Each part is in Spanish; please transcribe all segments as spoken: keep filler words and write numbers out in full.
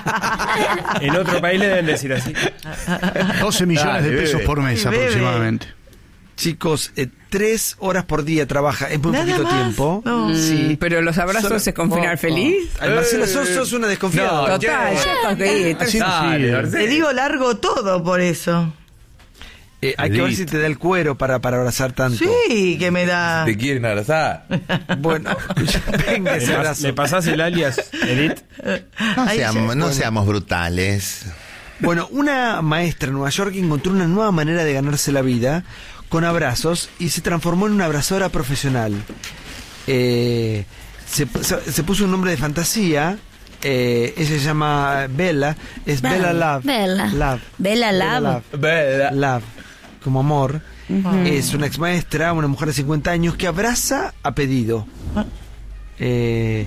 En otro país le deben decir así. doce millones de pesos por mes Bebe. aproximadamente. Chicos, eh, tres horas por día trabaja, es muy ¿Nada poquito más? tiempo. No. Sí. Pero los abrazos Solo- es con final Oh, feliz. oh. Ay, Marcela, sos, sos una desconfiada. No, Total, che. ya conseguí. Así Dale, sí. Marcela. Te digo largo todo por eso. Eh, hay que ver si te da el cuero para, para abrazar tanto. Sí, que me da. ¿Te quieren abrazar? Bueno, venga ¿Le, ese pas- abrazo. le pasás el alias, Edith? No, Ahí seamos, ya- no bueno. seamos brutales. Bueno, una maestra en Nueva York encontró una nueva manera de ganarse la vida con abrazos y se transformó en una abrazadora profesional. Eh, se, se- se puso un nombre de fantasía. Eh, ella se llama Bella. Es Bella Love. Bella. Love. Bella Love. Bella. Love, como amor. Es una ex maestra, una mujer de cincuenta años que abraza a pedido. Eh,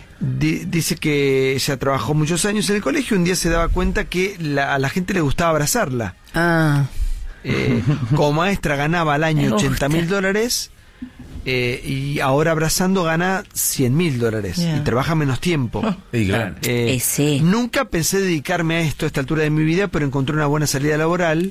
di- dice que ella trabajó muchos años en el colegio y un día se daba cuenta que la- a la gente le gustaba abrazarla. Ah. Eh, como maestra ganaba al Me año gusta. ochenta mil dólares eh, y ahora abrazando gana cien mil dólares Yeah. y trabaja menos tiempo. Y claro. Eh, Eh, sí. Nunca pensé dedicarme a esto a esta altura de mi vida, pero encontré una buena salida laboral.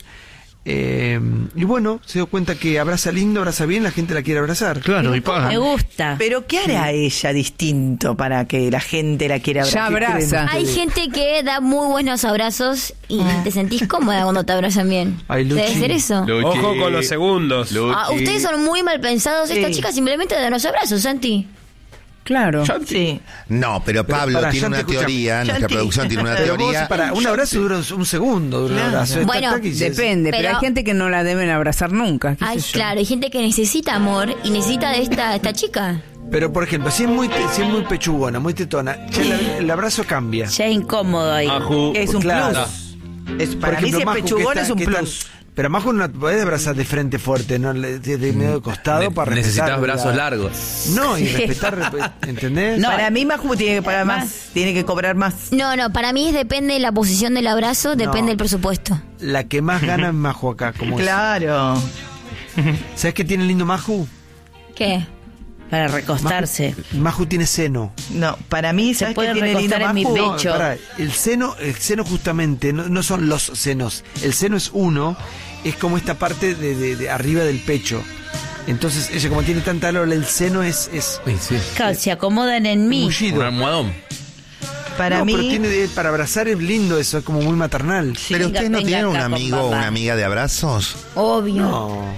Eh, y bueno, se dio cuenta que abraza lindo, abraza bien, la gente la quiere abrazar. Claro, y pagan. Me gusta. Pero ¿qué hará ella distinto para que la gente la quiera Ya abrazar? ¿Qué creen abraza. Hay ustedes? gente que da muy buenos abrazos y te sentís cómoda cuando te abrazan bien. Ay, Luchi. Debe ser eso. Luchi. Ojo con los segundos. Luchi. Ah, ustedes son muy mal pensados. Esta Sí. chica simplemente da unos abrazos, Santi. Claro. Sí. No, pero Pero Pablo pará, tiene ya una te escuchamos. teoría, nuestra Yanti. producción tiene una Pero vos, teoría. para, un abrazo dura un, un segundo, dura un Claro. abrazo. Es Bueno, tac, tac, y se- Depende, pero, Pero- hay gente que no la deben abrazar nunca. qué Ay, sé yo. claro, hay gente que necesita amor y necesita de esta, esta chica. Pero por ejemplo, si es muy te- si es muy pechugona, muy tetona, ya el, el abrazo cambia. Ya es incómodo ahí. Aju. Es un Claro. plus. Es, Por para mí, si es Maju, que pechugón, está- es un que está- plus. Pero Maju no la podés abrazar de frente fuerte, no Le- de, de medio de costado Ne- para respetar. Necesitas la- brazos largos. No, y respetar, respe- ¿entendés? No. Para mí, Maju tiene que pagar más. Tiene que cobrar más. No, no, para mí es depende de la posición del abrazo, depende No. del presupuesto. La que más gana es Maju acá, como es. Claro. ¿Sabes qué tiene lindo Maju? ¿Qué? Para recostarse. Maju tiene seno. No, para mí, Se ¿sabes qué puede tiene lindo recostar en mi Maju? pecho. No, Hecho. pará, el seno, el seno justamente, no, no son los senos. El seno es uno, es como esta parte de, de- de arriba del pecho. Entonces, ella como tiene tanta lola, el seno es, es Sí, sí. Claro, se acomodan en mí. mullido. Un almohadón. Para No, mí, pero tiene de- para abrazar es lindo eso, es como muy maternal. Sí, Pero venga, ustedes no venga tienen un acá con amigo o papá. una amiga de abrazos. Obvio. No.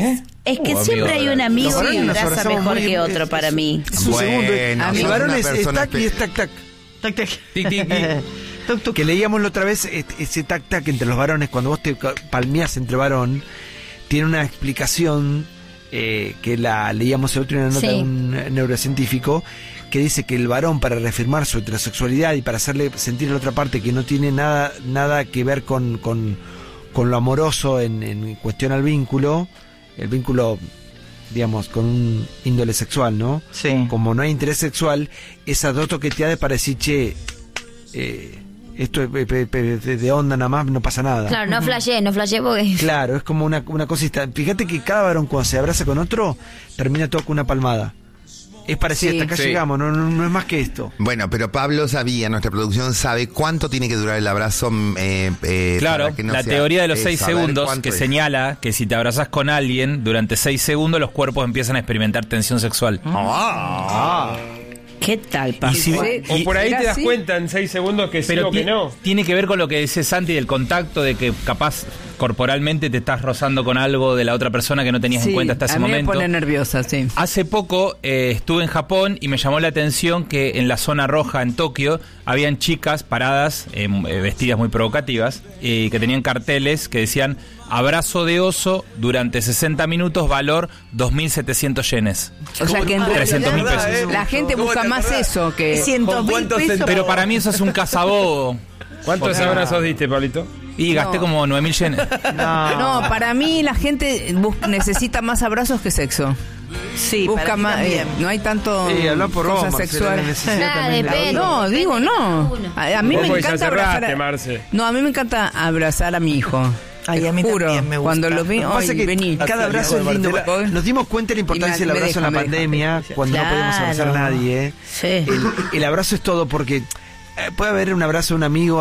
Es que Oh, siempre amigo, hay un los amigo varones que nos abraza abrazamos mejor muy- que es- otro es- para mí. Es un Bueno, segundo. sos El varón una es, es persona tac y espe- es tac tac. tac, tac. Tic, tic, tic. Tuc, tuc. Que leíamos la otra vez, et- ese tac tac entre los varones, cuando vos te ca- palmeás entre varón, tiene una explicación eh, que la leíamos el otro día en una nota Sí. de un neurocientífico, que dice que el varón, para reafirmar su heterosexualidad y para hacerle sentir a la otra parte que no tiene nada, nada que ver con, con, con lo amoroso en, en cuestión al vínculo, el vínculo, digamos, con un índole sexual, ¿no? Sí. Como no hay interés sexual, esas dos toqueteadas para decir, che, eh, esto es pe- pe- pe- de de onda nada más, no pasa nada. Claro, no flashé, no flashé porque... Claro, es como una, una cosita. Fíjate que cada varón cuando se abraza con otro, termina todo con una palmada. Es parecido, Sí. hasta acá Sí. llegamos, no, no, no es más que esto. Bueno, pero Pablo sabía, nuestra producción sabe cuánto tiene que durar el abrazo. eh, eh, Claro, para que no la sea- teoría de los eh, seis saber segundos cuánto que es. señala que si te abrazas con alguien durante seis segundos los cuerpos empiezan a experimentar tensión sexual. Ah. ¿Qué tal, Y papá? si- Sí. y- por ahí ¿será te das así? cuenta en seis segundos que sí o que no. Tiene que ver con lo que dice Santi del contacto, de que capaz corporalmente te estás rozando con algo de la otra persona que no tenías en Sí, cuenta hasta ese a mí momento. me pone nerviosa, sí. Hace poco eh, estuve en Japón y me llamó la atención que en la zona roja en Tokio habían chicas paradas, eh, eh, vestidas muy provocativas, y que tenían carteles que decían abrazo de oso durante sesenta minutos, valor dos mil setecientos yenes. O sea que en trescientos mil realidad pesos. la gente busca más eso que... cientos mil pesos. Pero para mí eso es un cazabobo. ¿Cuántos abrazos diste, Pablito? Y gasté No. como nueve mil yenes. No, para mí la gente bus- necesita más abrazos que sexo. Sí, Busca para mí más, también. eh, no hay tanto Sí, habla por vos, cosas Marcela, la sexuales. necesidad Ah, también la depende. otra. No, digo no. A, a mí Vos me porque ya encanta cerraste, abrazar. a- Marce. No, a mí me encanta abrazar a mi hijo. Ay, Te a mí juro, también me gusta. cuando lo vi, Lo que pasa ay, es que vení. cada abrazo es lindo. Marcela. Nos dimos cuenta de la importancia Y del me- me abrazo en la deja, me deja. pandemia, cuando no podíamos abrazar a Claro. nadie. Sí. El, el abrazo es todo porque eh, puede haber un abrazo de un amigo